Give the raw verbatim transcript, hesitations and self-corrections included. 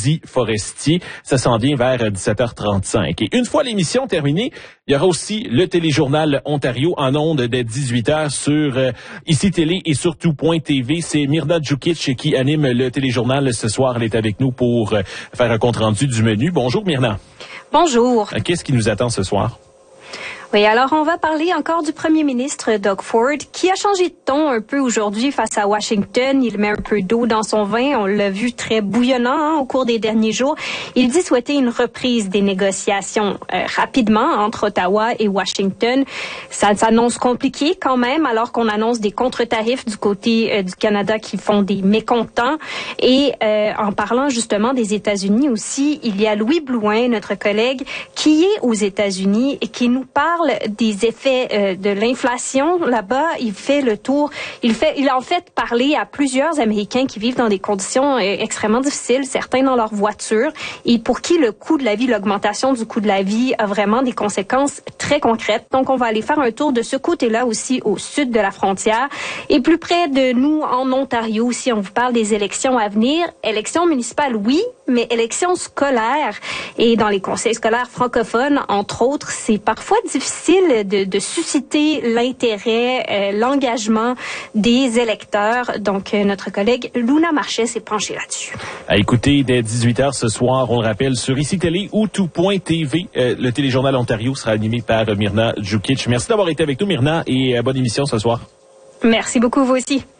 Guy Forestier. Ça s'en vient vers dix-sept heures trente-cinq. Et une fois l'émission terminée, il y aura aussi le téléjournal Ontario en ondes dès dix-huit heures sur euh, Ici Télé et surtout Point T V. C'est Myrna Djukic qui anime le téléjournal ce soir. Elle est avec nous pour euh, faire un compte-rendu du menu. Bonjour Myrna. Bonjour. Qu'est-ce qui nous attend ce soir? Oui, alors on va parler encore du premier ministre Doug Ford qui a changé de ton un peu aujourd'hui face à Washington. Il met un peu d'eau dans son vin. On l'a vu très bouillonnant hein, au cours des derniers jours. Il dit souhaiter une reprise des négociations euh, rapidement entre Ottawa et Washington. Ça s'annonce compliqué quand même alors qu'on annonce des contre-tarifs du côté euh, du Canada qui font des mécontents. Et euh, en parlant justement des États-Unis aussi, il y a Louis Blouin, notre collègue, qui est aux États-Unis et qui nous parle des effets euh, de l'inflation là-bas. Il fait le tour. Il fait, il a en fait parlé à plusieurs Américains qui vivent dans des conditions euh, extrêmement difficiles, certains dans leur voiture, et pour qui le coût de la vie, l'augmentation du coût de la vie a vraiment des conséquences très concrètes. Donc, on va aller faire un tour de ce côté-là aussi au sud de la frontière. Et plus près de nous, en Ontario aussi, on vous parle des élections à venir. Élections municipales, oui, mais élections scolaires. Et dans les conseils scolaires francophones, entre autres, c'est parfois difficile de, de susciter l'intérêt, euh, l'engagement des électeurs. Donc, euh, notre collègue Luna Marchais s'est penchée là-dessus. À écouter dès dix-huit heures ce soir, on le rappelle, sur Ici Télé ou tout point T V. Euh, le téléjournal Ontario sera animé par Myrna Djukic. Merci d'avoir été avec nous, Myrna, et euh, bonne émission ce soir. Merci beaucoup, vous aussi.